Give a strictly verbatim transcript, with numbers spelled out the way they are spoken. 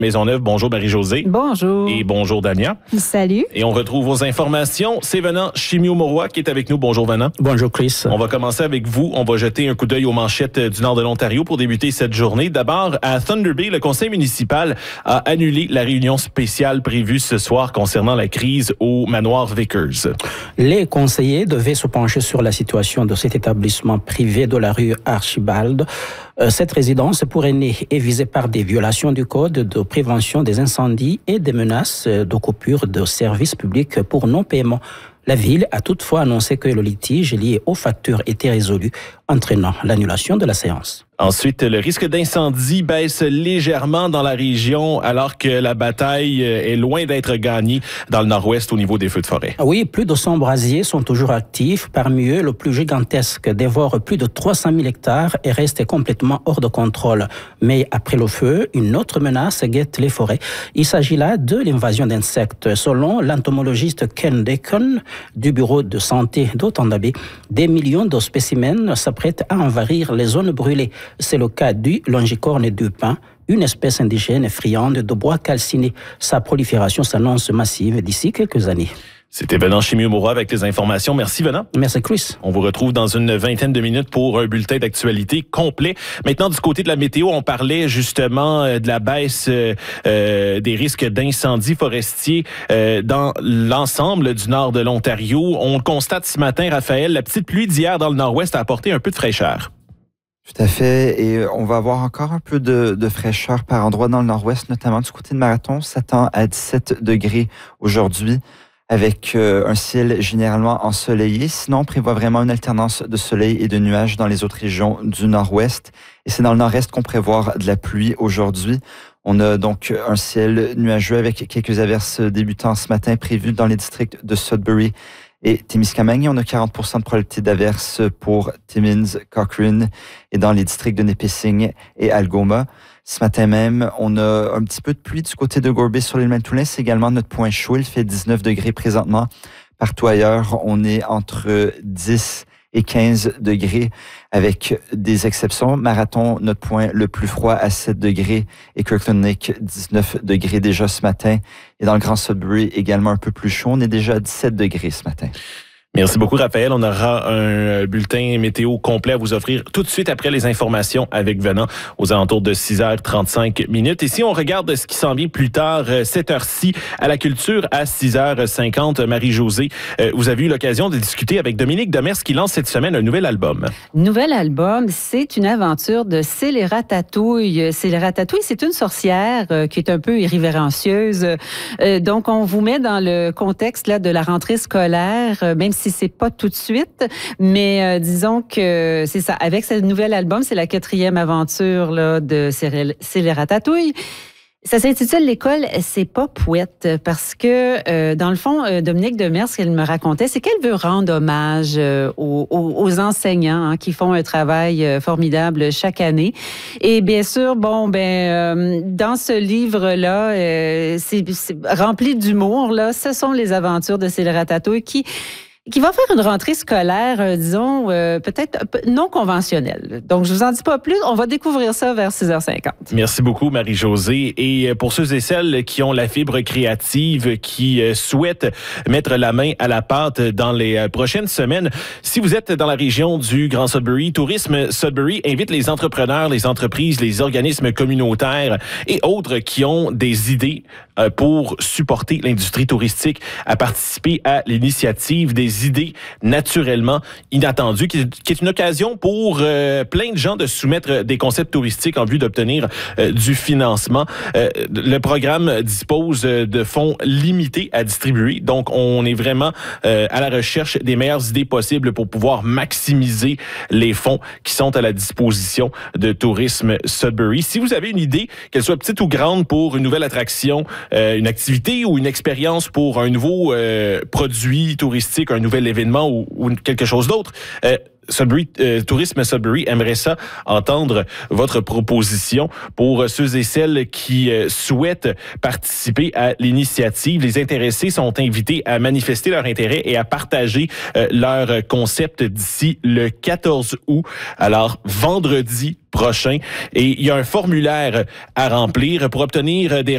Maisonneuve. Bonjour Marie-Josée. Bonjour. Et bonjour Dania. Salut. Et on retrouve vos informations. C'est Venant Chimio-Mauroy qui est avec nous. Bonjour Venant. Bonjour Chris. On va commencer avec vous. On va jeter un coup d'œil aux manchettes du nord de l'Ontario pour débuter cette journée. D'abord, à Thunder Bay, le conseil municipal a annulé la réunion spéciale prévue ce soir concernant la crise au manoir Vickers. Les conseillers devaient se pencher sur la situation de cet établissement privé de la rue Archibald. Cette résidence pour aînés est visée par des violations du code de prévention des incendies et des menaces de coupure de services publics pour non-paiement. La ville a toutefois annoncé que le litige lié aux factures était résolu, entraînant l'annulation de la séance. Ensuite, le risque d'incendie baisse légèrement dans la région alors que la bataille est loin d'être gagnée dans le nord-ouest au niveau des feux de forêt. Oui, plus de cent brasiers sont toujours actifs. Parmi eux, le plus gigantesque dévore plus de trois cent mille hectares et reste complètement hors de contrôle. Mais après le feu, une autre menace guette les forêts. Il s'agit là de l'invasion d'insectes. Selon l'entomologiste Ken Deacon du bureau de santé d'Otandabé, des millions de spécimens s'apprêtent à envahir les zones brûlées. C'est le cas du longicorne du pin, une espèce indigène friande de bois calciné. Sa prolifération s'annonce massive d'ici quelques années. C'était Venant Chimio-Mauroy avec les informations. Merci Venant. Merci Chris. On vous retrouve dans une vingtaine de minutes pour un bulletin d'actualité complet. Maintenant, du côté de la météo, on parlait justement de la baisse euh, des risques d'incendies forestiers euh, dans l'ensemble du nord de l'Ontario. On le constate ce matin, Raphaël, la petite pluie d'hier dans le nord-ouest a apporté un peu de fraîcheur. Tout à fait. Et on va avoir encore un peu de, de fraîcheur par endroits dans le nord-ouest, notamment du côté de Marathon. Ça s'attend à dix-sept degrés aujourd'hui, avec euh, un ciel généralement ensoleillé. Sinon, on prévoit vraiment une alternance de soleil et de nuages dans les autres régions du nord-ouest. Et c'est dans le nord-est qu'on prévoit de la pluie aujourd'hui. On a donc un ciel nuageux avec quelques averses débutant ce matin prévues dans les districts de Sudbury et Témiscamingue. On a quarante pour cent de probabilité d'averse pour Timmins, Cochrane et dans les districts de Nipissing et Algoma. Ce matin même, on a un petit peu de pluie du côté de Gore Bay sur l'île Manitoulin. C'est également notre point chaud. Il fait dix-neuf degrés présentement. Partout ailleurs, on est entre dix et quinze degrés avec des exceptions. Marathon, notre point le plus froid à sept degrés et Kirkland Lake, dix-neuf degrés déjà ce matin. Et dans le Grand Sudbury, également un peu plus chaud. On est déjà à dix-sept degrés ce matin. Merci beaucoup, Raphaël. On aura un bulletin météo complet à vous offrir tout de suite après les informations avec Venant aux alentours de six heures trente-cinq minutes. Et si on regarde ce qui s'en vient plus tard, cette heure-ci, à la culture à six heures cinquante, Marie-Josée, vous avez eu l'occasion de discuter avec Dominique Demers qui lance cette semaine un nouvel album. Nouvel album, c'est une aventure de Scélérat Tatouille. Scélérat Tatouille, c'est une sorcière euh, qui est un peu irrévérencieuse. Euh, donc, on vous met dans le contexte là, de la rentrée scolaire, euh, même si si c'est pas tout de suite, mais euh, disons que c'est ça. Avec ce nouvel album, c'est la quatrième aventure là, de Scélérat Tatouille. Ça s'intitule L'école, c'est pas pouette parce que, euh, dans le fond, euh, Dominique Demers, ce qu'elle me racontait, c'est qu'elle veut rendre hommage euh, aux, aux enseignants hein, qui font un travail euh, formidable chaque année. Et bien sûr, bon, ben, euh, dans ce livre-là, euh, c'est, c'est rempli d'humour, là. Ce sont les aventures de Scélérat Tatouille qui qui va faire une rentrée scolaire, euh, disons, euh, peut-être non conventionnelle. Donc, je vous en dis pas plus. On va découvrir ça vers six heures cinquante. Merci beaucoup, Marie-Josée. Et pour ceux et celles qui ont la fibre créative, qui souhaitent mettre la main à la pâte dans les prochaines semaines, si vous êtes dans la région du Grand Sudbury, Tourisme Sudbury invite les entrepreneurs, les entreprises, les organismes communautaires et autres qui ont des idées pour supporter l'industrie touristique à participer à l'initiative des idées naturellement inattendues, qui est une occasion pour euh, plein de gens de soumettre des concepts touristiques en vue d'obtenir euh, du financement. Euh, le programme dispose de fonds limités à distribuer, donc on est vraiment euh, à la recherche des meilleures idées possibles pour pouvoir maximiser les fonds qui sont à la disposition de Tourisme Sudbury. Si vous avez une idée, qu'elle soit petite ou grande, pour une nouvelle attraction, euh, une activité ou une expérience pour un nouveau euh, produit touristique, un nouvel événement ou, ou quelque chose d'autre, euh, Sudbury, euh, Tourisme Sudbury aimerait ça entendre votre proposition pour ceux et celles qui euh, souhaitent participer à l'initiative. Les intéressés sont invités à manifester leur intérêt et à partager euh, leur concept d'ici le quatorze août, alors vendredi prochain. Et il y a un formulaire à remplir pour obtenir des